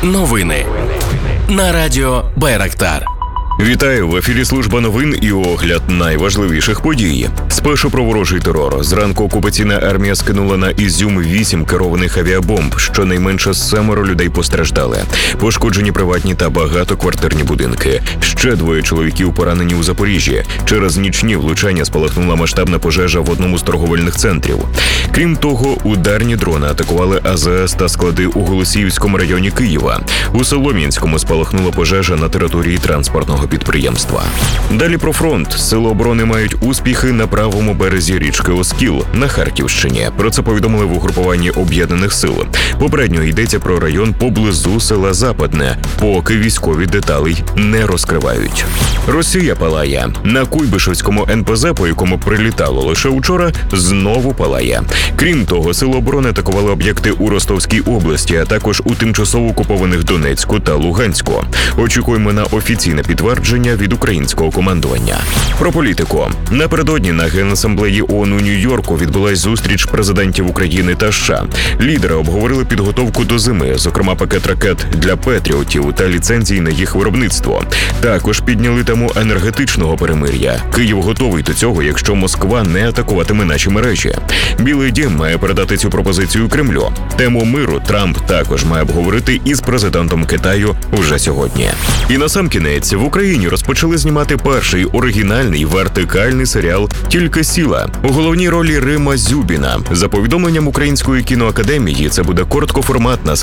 Новини на радіо Байрактар. Вітаю! В ефірі служба новин і огляд найважливіших подій. Спершу про ворожий терор. Зранку окупаційна армія скинула на Ізюм 8 керованих авіабомб. Щонайменше 7 людей постраждали. Пошкоджені приватні та багатоквартирні будинки. Ще 2 чоловіків поранені у Запоріжжі. Через нічні влучання спалахнула масштабна пожежа в одному з торговельних центрів. Крім того, ударні дрони атакували АЗС та склади у Голосіївському районі Києва. У Солом'янському спалахнула пожежа на території транспортного підприємства. Далі про фронт. Сили оборони мають успіхи на правому березі річки Оскіл на Харківщині. Про це повідомили в угрупуванні Об'єднаних сил. Попередньо йдеться про район поблизу села Западне, поки військові деталей не розкривають. Росія палає. На Куйбишевському НПЗ, по якому прилітало лише учора, знову палає. Крім того, сили оборони атакували об'єкти у Ростовській області, а також у тимчасово окупованих Донецьку та Луганську. Очікуємо на офіційне підтвердження від українського командування. Про політику. Напередодні на Генасамблеї ООН у Нью-Йорку відбулась зустріч президентів України та США. Лідери обговорили підготовку до зими, зокрема пакет ракет для Петріотів та ліцензій на їх виробництво. Також підняли тему енергетичного перемир'я. Київ готовий до цього, якщо Москва не атакуватиме наші мережі. Білий дім має передати цю пропозицію Кремлю. Тему миру Трамп також має обговорити із президентом Китаю вже сьогодні. І насамкінець, в Україні розпочали знімати перший оригінальний вертикальний серіал «Тільки сіла». У головній ролі Рима Зюбіна. За повідомленням Української кіноакадемії, це буде короткоформатна